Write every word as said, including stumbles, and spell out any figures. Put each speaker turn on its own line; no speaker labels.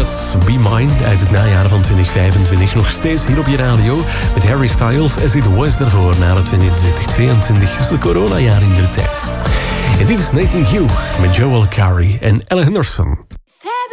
Ballad, Be Mine uit het najaar van twintig vijfentwintig. Nog steeds hier op je radio met Harry Styles. As It Was daarvoor, na het twintig tweeëntwintig. Dus de coronajaar in de tijd. En dit is Nathan Hugh met Joel Curry en Ella Henderson.